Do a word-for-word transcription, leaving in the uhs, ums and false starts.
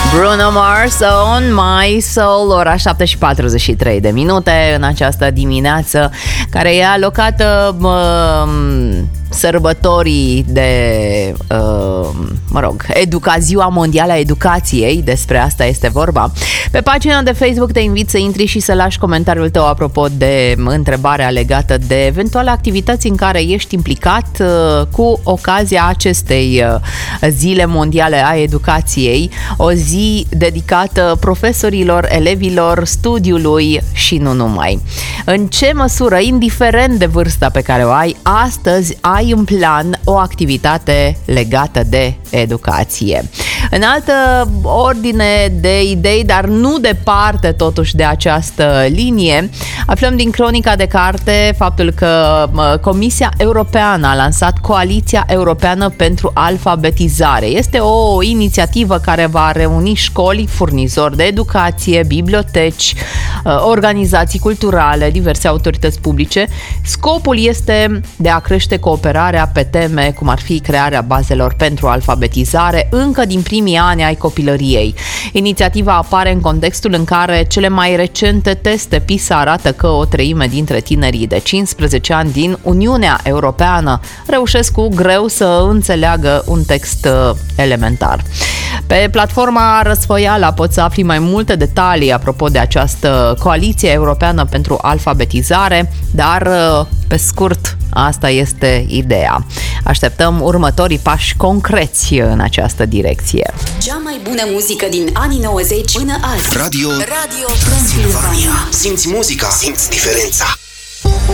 Bruno Mars, On My Soul, ora șapte și patruzeci și trei de minute în această dimineață, care e alocată mă, sărbătorii de, uh, mă rog, educa, Ziua Mondială a Educației, despre asta este vorba. Pe pagina de Facebook te invit să intri și să lași comentariul tău apropo de întrebarea legată de eventuale activități în care ești implicat uh, cu ocazia acestei uh, Zile Mondiale a Educației, o zi dedicată profesorilor, elevilor, studiului și nu numai. În ce măsură, indiferent de vârsta pe care o ai, astăzi ai în plan o activitate legată de educație? În altă ordine de idei, dar nu departe totuși de această linie, aflăm din Cronica de Carte faptul că Comisia Europeană a lansat Coaliția Europeană pentru Alfabetizare. Este o inițiativă care va reuni școli, furnizori de educație, biblioteci, organizații culturale, diverse autorități publice. Scopul este de a crește cooperarea pe teme cum ar fi crearea bazelor pentru alfabetizare încă din primii ani ai copilăriei. Inițiativa apare în contextul în care cele mai recente teste PISA arată că o treime dintre tinerii de cincisprezece ani din Uniunea Europeană reușesc cu greu să înțeleagă un text elementar. Pe platforma Răsfoiala poți să afli mai multe detalii apropo de această Coaliție Europeană pentru Alfabetizare, dar pe scurt, asta este ideea. Așteptăm următorii pași concreți în această direcție. Cea mai bună muzică din anii nouăzeci până azi. Radio, Radio Transilvania. Simți muzica, simți diferența.